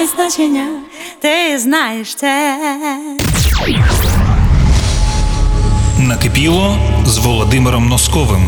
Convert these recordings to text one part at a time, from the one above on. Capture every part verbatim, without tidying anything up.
значення, ти знаєш це. Накипіло з Володимиром Носковим.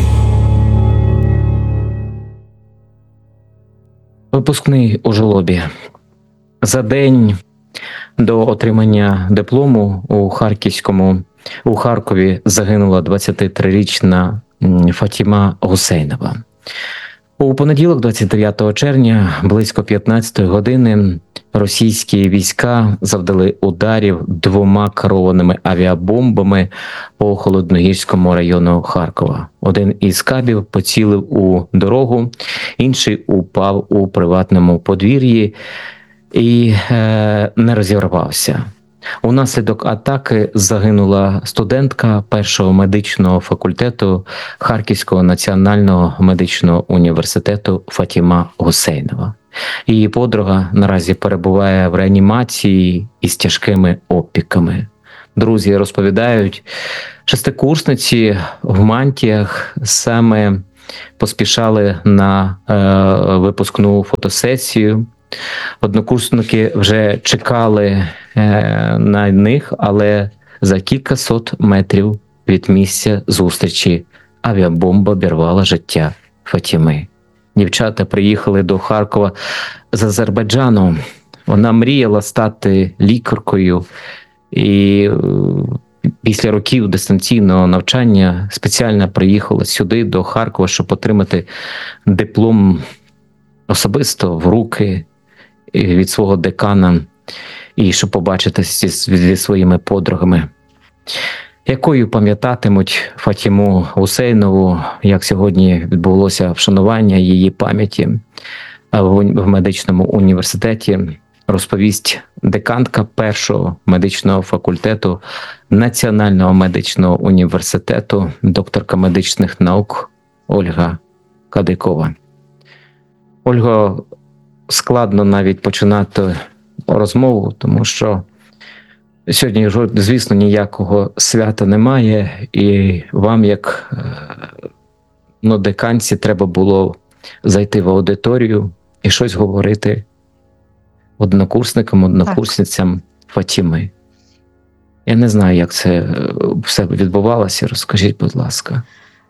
Випускний у Жолобі. За день до отримання диплому у Харківському, у Харкові загинула двадцятитрирічна Фатіма Гусейнова. У понеділок, двадцять дев'ятого червня, близько п'ятнадцятої години, російські війська завдали ударів двома керованими авіабомбами по Холодногірському району Харкова. Один із кабів поцілив у дорогу, інший упав у приватному подвір'ї і е, не розірвався. Унаслідок атаки загинула студентка першого медичного факультету Харківського національного медичного університету Фатіма Гусейнова. Її подруга наразі перебуває в реанімації із тяжкими опіками. Друзі розповідають, шестикурсниці в мантіях саме поспішали на е, випускну фотосесію. Однокурсники вже чекали е, на них, але за кількасот метрів від місця зустрічі авіабомба обірвала життя Фатіми. Дівчата приїхали до Харкова з Азербайджану. Вона мріяла стати лікаркою і е, після років дистанційного навчання спеціально приїхала сюди, до Харкова, щоб отримати диплом особисто в руки від свого декана і щоб побачитися зі своїми подругами. Якою пам'ятатимуть Фатіму Гусейнову, як сьогодні відбулося вшанування її пам'яті в медичному університеті, розповість деканка першого медичного факультету Національного медичного університету, докторка медичних наук Ольга Кадикова. Ольго, складно навіть починати розмову, тому що сьогодні, звісно, ніякого свята немає, і вам, як ну, деканці, треба було зайти в аудиторію і щось говорити однокурсникам, однокурсницям Фатіми. Я не знаю, як це все відбувалося. Розкажіть, будь ласка.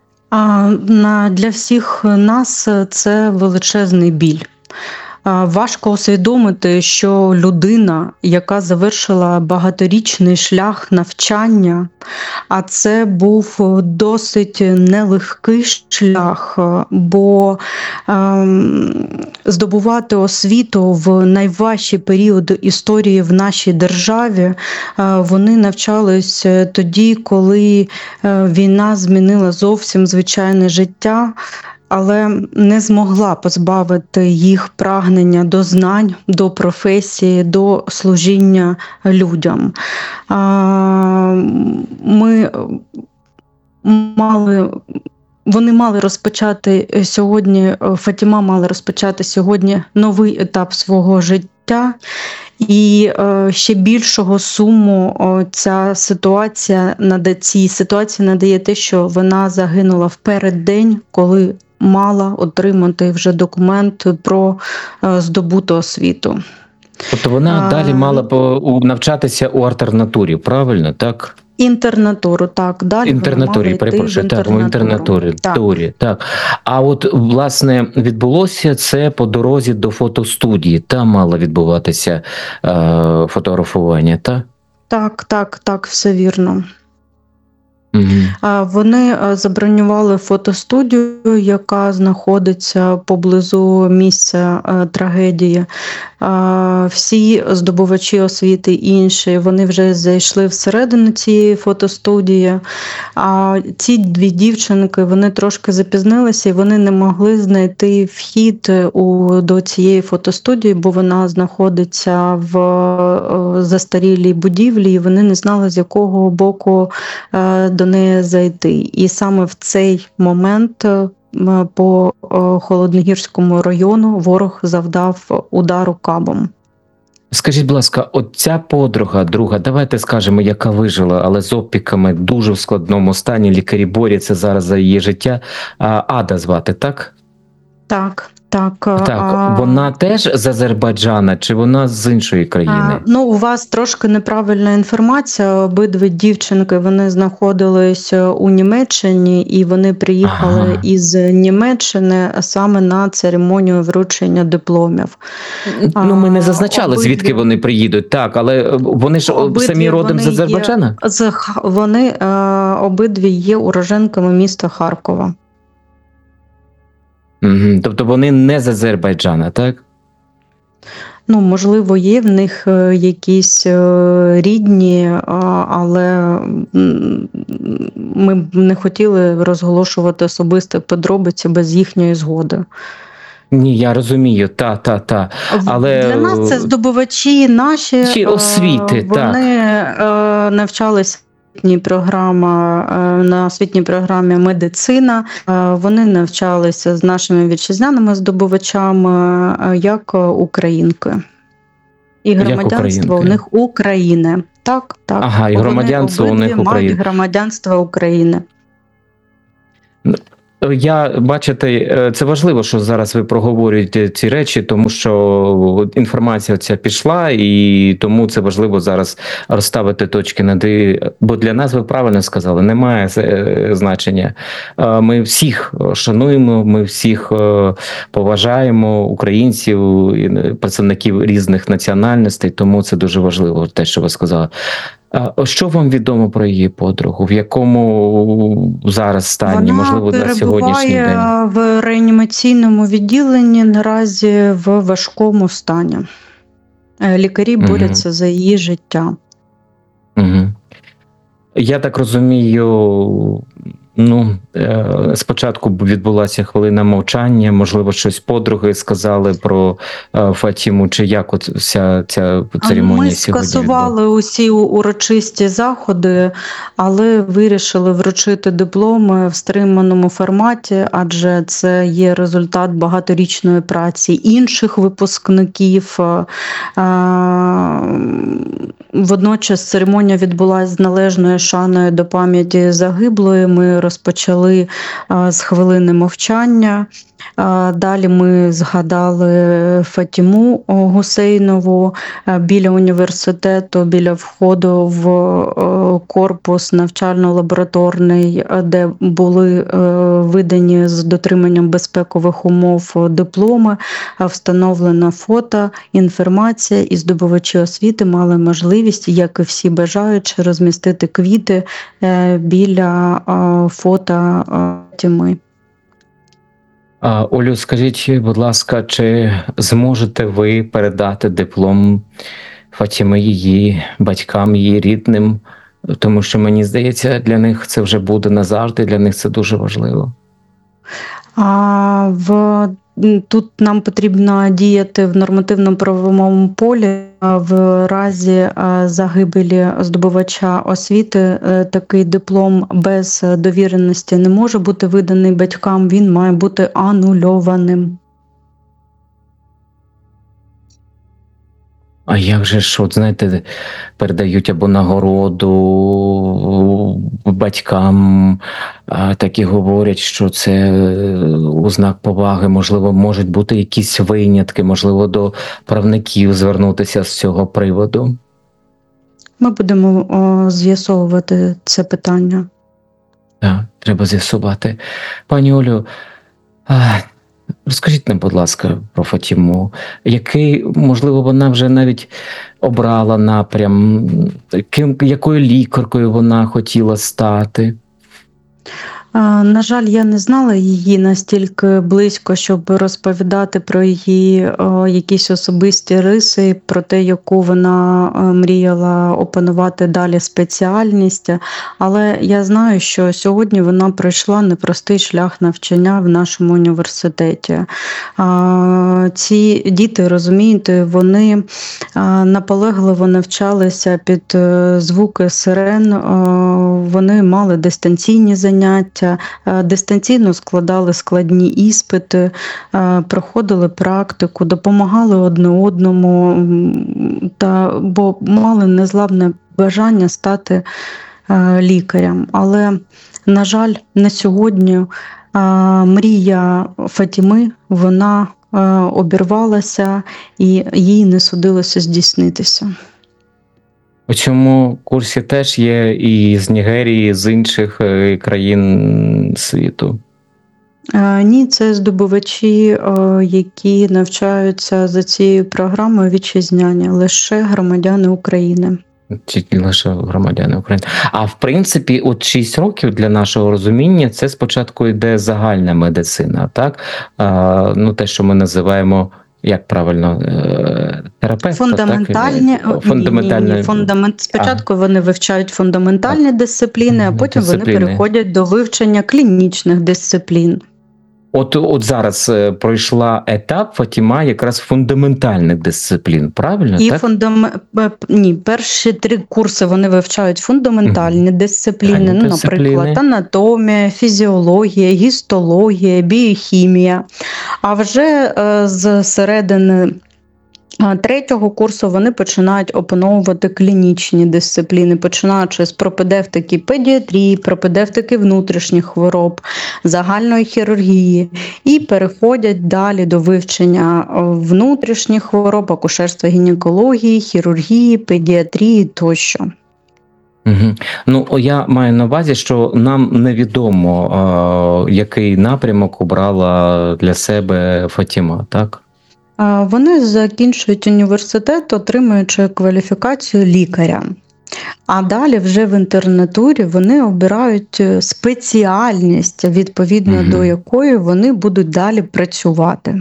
А для всіх нас це величезний біль. Важко усвідомити, що людина, яка завершила багаторічний шлях навчання, а це був досить нелегкий шлях, бо ем, здобувати освіту в найважчий період історії в нашій державі, е, вони навчались тоді, коли е, війна змінила зовсім звичайне життя, але не змогла позбавити їх прагнення до знань, до професії, до служіння людям. Ми мали, вони мали розпочати сьогодні, Фатіма мала розпочати сьогодні новий етап свого життя. І е, ще більшого суму о, ця ситуація надає, цій ситуації надає те, що вона загинула в переддень, коли мала отримати вже документ про е, здобуту освіту. Тобто вона а, далі мала б навчатися у альтернатурі, правильно, так? Інтернатуру, так. Далі інтернатурі, перепрошую, так, в інтернатурі. Так. так. А от, власне, відбулося це по дорозі до фотостудії. Там мало відбуватися е, фотографування, так? Так, так, так, все вірно. Угу. Вони забронювали фотостудію, яка знаходиться поблизу місця трагедії. Всі здобувачі освіти інші, вони вже зайшли всередину цієї фотостудії. А ці дві дівчинки, вони трошки запізнилися і вони не могли знайти вхід у, до цієї фотостудії, бо вона знаходиться в застарілій будівлі, і вони не знали, з якого боку до неї зайти. І саме в цей момент по Холодногірському району ворог завдав удару кабом. Скажіть, будь ласка, от ця подруга, друга, давайте скажемо, яка вижила, але з опіками, дуже в складному стані, лікарі борються зараз за її життя. Ада звати, так? Так, Так, Так, а, вона теж з Азербайджана чи вона з іншої країни? а, ну, у вас трошки неправильна інформація. Обидві дівчинки, вони знаходились у Німеччині, і вони приїхали Ага. із Німеччини саме на церемонію вручення дипломів. Ну, ми не А, зазначали, обидві- звідки вони приїдуть. Так, але вони ж о, Обидві самі родом з вони є Азербайджана? з Х- Вони е, обидві є уроженками міста Харкова. Угу. Тобто вони не з Азербайджана, так? Ну, можливо, є в них е, якісь е, рідні, а, але м, ми б не хотіли розголошувати особисті подробиці без їхньої згоди. Ні, я розумію, та, та, та. Але Для нас це здобувачі наші, Чи е, освіти, вони е, навчалися програма на освітній програмі медицина. Е, Вони навчалися з нашими вітчизняними здобувачами е, як українки. І громадянство у українки. них України. Так, так. Ага, і Вони громадянство у обидві них мають України. громадянство України. Я, бачите, це важливо, що зараз ви проговорюєте ці речі, тому що інформація ця пішла, і тому це важливо зараз розставити точки над «і». Бо для нас, ви правильно сказали, немає е, значення. Е, Ми всіх шануємо, ми всіх е, поважаємо, українців, і представників різних національностей, тому це дуже важливо, те, що ви сказали. А що вам відомо про її подругу? В якому зараз стані, Вона можливо, на сьогоднішній день? перебуває в реанімаційному відділенні, наразі в важкому стані. Е, Лікарі Мгм. борються за її життя. Угу. Я так розумію, ну, е, спочатку відбулася хвилина мовчання, можливо, щось подруги сказали про е, Фатіму, чи як от вся ця церемонія Ми сьогодні скасували усі урочисті заходи, але вирішили вручити дипломи в стриманому форматі, адже це є результат багаторічної праці інших випускників. Е, Водночас церемонія відбулася з належною шаною до пам'яті загиблої. Ми розпочали е, з хвилини мовчання. Е, Далі ми згадали Фатіму Гусейнову е, біля університету, біля входу в е, корпус навчально-лабораторний, е, де були е, видані з дотриманням безпекових умов дипломи, е, встановлено фото, інформація, і здобувачі освіти мали можливість, як і всі бажаючі, розмістити квіти е, біля е, фото е, Фатіми. А, Олю, скажіть, будь ласка, чи зможете ви передати диплом Фатіми її батькам, її рідним? Тому що, мені здається, для них це вже буде назавжди, для них це дуже важливо. А в Тут нам потрібно діяти в нормативно-правовому полі. В разі загибелі здобувача освіти такий диплом без довіреності не може бути виданий батькам, він має бути анульованим. А як же ж, от знаєте, передають або нагороду батькам, а, так і говорять, що це у знак поваги, можливо, можуть бути якісь винятки, можливо, до правників звернутися з цього приводу. Ми будемо о, з'ясовувати це питання. Так, треба з'ясувати. Пані Олю, а, розкажіть нам, будь ласка, про Фатіму. Який, можливо, вона вже навіть обрала напрям, ким, якою лікаркою вона хотіла стати? На жаль, я не знала її настільки близько, щоб розповідати про її о, якісь особисті риси, про те, яку вона о, мріяла опанувати далі спеціальність. Але я знаю, що сьогодні вона пройшла непростий шлях навчання в нашому університеті. А, ці діти, розумієте, вони а, наполегливо навчалися під звуки сирен, а, вони мали дистанційні заняття, дистанційно складали складні іспити, проходили практику, допомагали одне одному, та, бо мали незламне бажання стати лікарем. Але, на жаль, на сьогодні мрія Фатіми, вона обірвалася і їй не судилося здійснитися. У цьому курсі теж є і з Нігерії, і з інших країн світу? Ні, це здобувачі, які навчаються за цією програмою вітчизняні, лише громадяни України. Тільки лише громадяни України. А в принципі, от шість років для нашого розуміння, це спочатку йде загальна медицина, так? А, ну, те, що ми називаємо, як правильно, терапевт? Фундаментальні, так? Фундаментальні... Ні, ні, фундамент... Спочатку а. вони вивчають фундаментальні дисципліни, а потім дисципліни. Вони переходять до вивчення клінічних дисциплін. От, от зараз пройшла етап, Фатіма, якраз фундаментальних дисциплін, правильно? І так? Фундам... Ні, перші три курси вони вивчають фундаментальні mm-hmm. дисципліни, ну, наприклад, анатомія, фізіологія, гістологія, біохімія. А вже е, з середини третього курсу вони починають опановувати клінічні дисципліни, починаючи з пропедевтики педіатрії, пропедевтики внутрішніх хвороб, загальної хірургії і переходять далі до вивчення внутрішніх хвороб, акушерства, гінекології, хірургії, педіатрії тощо. Угу. Ну, я маю на увазі, що нам невідомо, який напрямок обрала для себе Фатіма, так? Вони закінчують університет, отримуючи кваліфікацію лікаря. А далі вже в інтернатурі вони обирають спеціальність, відповідно угу. до якої вони будуть далі працювати.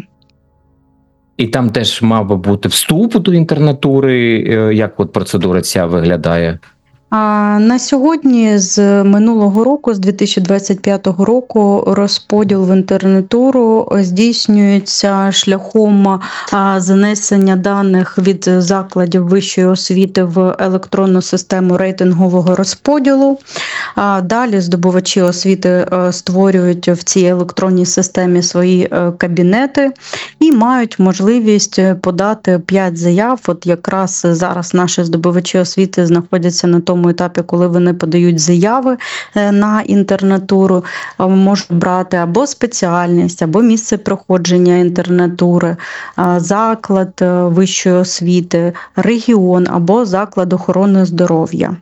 І там теж мав би бути вступ до інтернатури, як от процедура ця виглядає? А на сьогодні з минулого року, з дві тисячі двадцять п'ятого року, розподіл в інтернатуру здійснюється шляхом занесення даних від закладів вищої освіти в електронну систему рейтингового розподілу. Далі здобувачі освіти створюють в цій електронній системі свої кабінети і мають можливість подати п'ять заяв. От якраз зараз наші здобувачі освіти знаходяться на тому етапі, коли вони подають заяви на інтернатуру, можуть брати або спеціальність, або місце проходження інтернатури, заклад вищої освіти, регіон або заклад охорони здоров'я.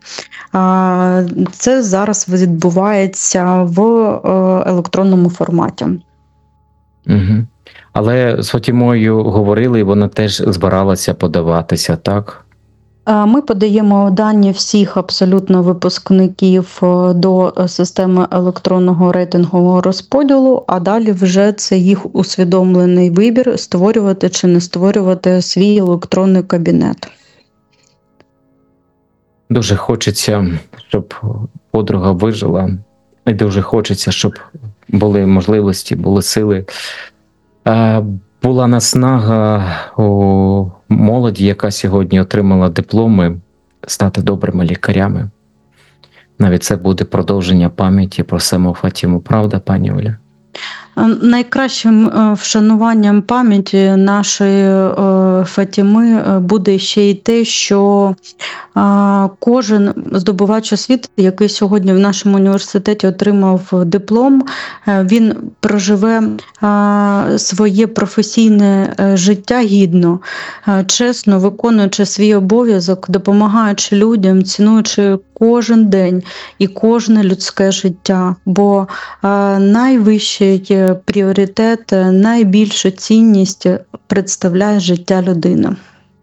Це зараз відбувається в електронному форматі. Угу. Але з Фатімою говорили, і вона теж збиралася подаватися, так? Ми подаємо дані всіх абсолютно випускників до системи електронного рейтингового розподілу, а далі вже це їх усвідомлений вибір, створювати чи не створювати свій електронний кабінет. Дуже хочеться, щоб подруга вижила, і дуже хочеться, щоб були можливості, були сили. Була наснага у молоді, яка сьогодні отримала дипломи, стати добрими лікарями. Навіть це буде продовження пам'яті про саму Фатіму. Правда, пані Оля? Найкращим вшануванням пам'яті нашої Фатіми буде ще й те, що кожен здобувач освіти, який сьогодні в нашому університеті отримав диплом, він проживе своє професійне життя гідно, чесно виконуючи свій обов'язок, допомагаючи людям, цінуючи кожен день і кожне людське життя, бо найвищий пріоритет, найбільшу цінність представляє життя людини.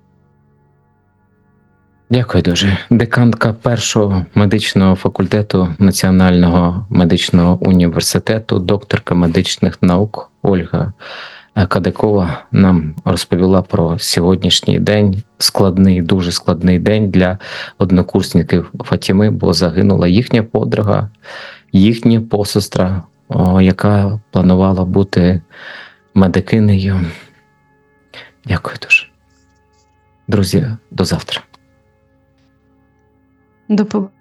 Дякую дуже. Деканка першого медичного факультету Національного медичного університету, докторка медичних наук Ольга Кадикова нам розповіла про сьогоднішній день, складний, дуже складний день для однокурсників Фатіми, бо загинула їхня подруга, їхня посестра, яка планувала бути медикинею. Дякую дуже. Друзі, до завтра. До побачення.